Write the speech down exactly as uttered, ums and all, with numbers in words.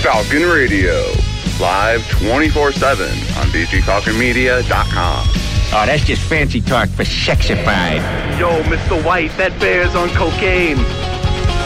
Falcon Radio. Live twenty-four seven on b g falcon media dot com. Oh, that's just fancy talk for sexified. Yo, Mister White, that bear's on cocaine.